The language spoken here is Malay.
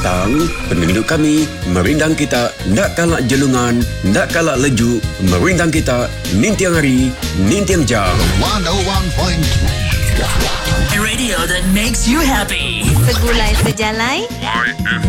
datang, penduduk kami merindang kita, nak kalak jelungan, nak kalak leju, merindang kita, nintiang hari, nintiang jam. 101.3 A radio that makes you happy. Segulai sejalai